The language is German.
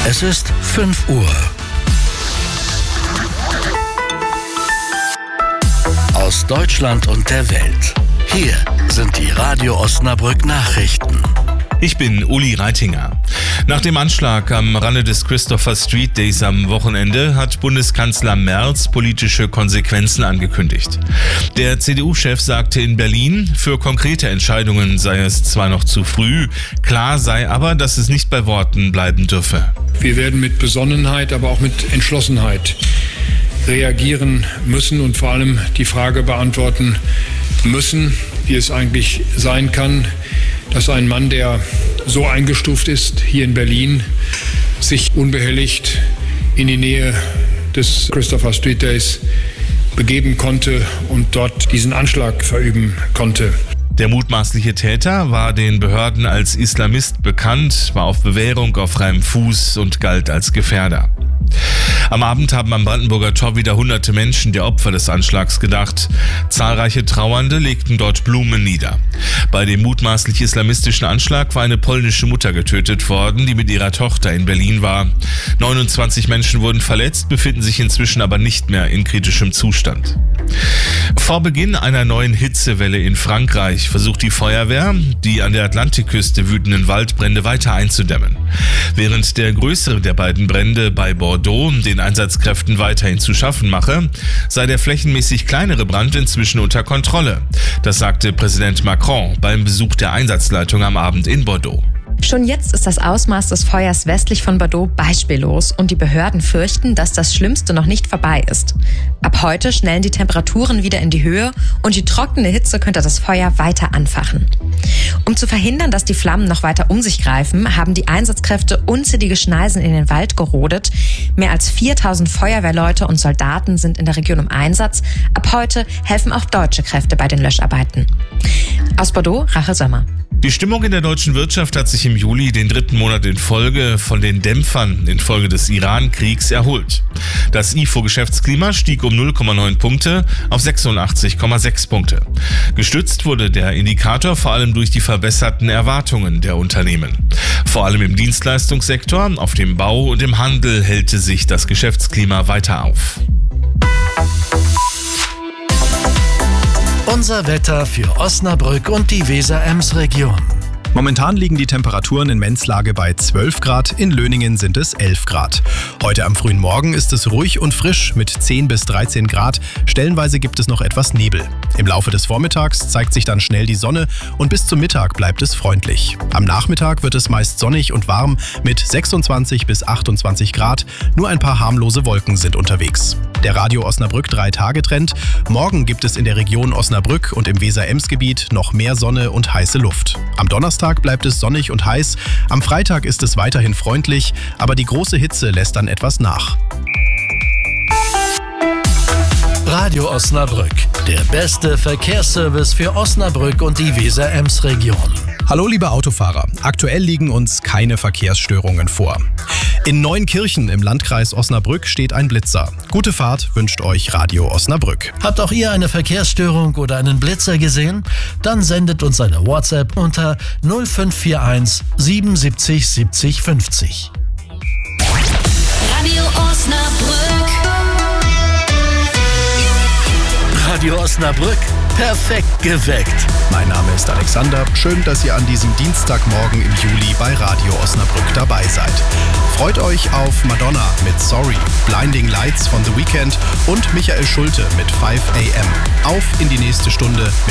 Es ist 5 Uhr. Aus Deutschland und der Welt. Hier sind die Radio Osnabrück Nachrichten. Ich bin Uli Reitinger. Nach dem Anschlag am Rande des Christopher Street Days am Wochenende hat Bundeskanzler Merz politische Konsequenzen angekündigt. Der CDU-Chef sagte in Berlin, für konkrete Entscheidungen sei es zwar noch zu früh, klar sei aber, dass es nicht bei Worten bleiben dürfe. Wir werden mit Besonnenheit, aber auch mit Entschlossenheit reagieren müssen und vor allem die Frage beantworten müssen, wie es eigentlich sein kann, dass ein Mann, der so eingestuft ist hier in Berlin, sich unbehelligt in die Nähe des Christopher Street Days begeben konnte und dort diesen Anschlag verüben konnte. Der mutmaßliche Täter war den Behörden als Islamist bekannt, war auf Bewährung auf freiem Fuß und galt als Gefährder. Am Abend haben am Brandenburger Tor wieder hunderte Menschen der Opfer des Anschlags gedacht. Zahlreiche Trauernde legten dort Blumen nieder. Bei dem mutmaßlich islamistischen Anschlag war eine polnische Mutter getötet worden, die mit ihrer Tochter in Berlin war. 29 Menschen wurden verletzt, befinden sich inzwischen aber nicht mehr in kritischem Zustand. Vor Beginn einer neuen Hitzewelle in Frankreich versucht die Feuerwehr, die an der Atlantikküste wütenden Waldbrände weiter einzudämmen. Während der größere der beiden Brände bei Bordeaux den Einsatzkräften weiterhin zu schaffen mache, sei der flächenmäßig kleinere Brand inzwischen unter Kontrolle. Das sagte Präsident Macron beim Besuch der Einsatzleitung am Abend in Bordeaux. Schon jetzt ist das Ausmaß des Feuers westlich von Bordeaux beispiellos und die Behörden fürchten, dass das Schlimmste noch nicht vorbei ist. Ab heute schnellen die Temperaturen wieder in die Höhe und die trockene Hitze könnte das Feuer weiter anfachen. Um zu verhindern, dass die Flammen noch weiter um sich greifen, haben die Einsatzkräfte unzählige Schneisen in den Wald gerodet. Mehr als 4000 Feuerwehrleute und Soldaten sind in der Region im Einsatz. Ab heute helfen auch deutsche Kräfte bei den Löscharbeiten. Aus Bordeaux, Rachel Sommer. Die Stimmung in der deutschen Wirtschaft hat sich im Juli den 3. Monat in Folge von den Dämpfern infolge des Iran-Kriegs erholt. Das IFO-Geschäftsklima stieg um 0,9 Punkte auf 86,6 Punkte. Gestützt wurde der Indikator vor allem durch die verbesserten Erwartungen der Unternehmen. Vor allem im Dienstleistungssektor, auf dem Bau und im Handel hellte sich das Geschäftsklima weiter auf. Unser Wetter für Osnabrück und die Weser-Ems-Region. Momentan liegen die Temperaturen in Menzlage bei 12 Grad, in Löningen sind es 11 Grad. Heute am frühen Morgen ist es ruhig und frisch mit 10 bis 13 Grad. Stellenweise gibt es noch etwas Nebel. Im Laufe des Vormittags zeigt sich dann schnell die Sonne und bis zum Mittag bleibt es freundlich. Am Nachmittag wird es meist sonnig und warm mit 26 bis 28 Grad. Nur ein paar harmlose Wolken sind unterwegs. Der Radio Osnabrück 3-Tage-Trend. Morgen gibt es in der Region Osnabrück und im Weser-Ems-Gebiet noch mehr Sonne und heiße Luft. Am Donnerstag bleibt es sonnig und heiß. Am Freitag ist es weiterhin freundlich, aber die große Hitze lässt dann etwas nach. Radio Osnabrück, der beste Verkehrsservice für Osnabrück und die Weser-Ems-Region. Hallo liebe Autofahrer, aktuell liegen uns keine Verkehrsstörungen vor. In Neunkirchen im Landkreis Osnabrück steht ein Blitzer. Gute Fahrt wünscht euch Radio Osnabrück. Habt auch ihr eine Verkehrsstörung oder einen Blitzer gesehen? Dann sendet uns eine WhatsApp unter 0541 77 70 50. Radio Osnabrück. Radio Osnabrück, perfekt geweckt. Mein Name ist Alexander. Schön, dass ihr an diesem Dienstagmorgen im Juli bei Radio Osnabrück dabei seid. Freut euch auf Madonna mit Sorry, Blinding Lights von The Weeknd und Michael Schulte mit 5 AM. Auf in die nächste Stunde mit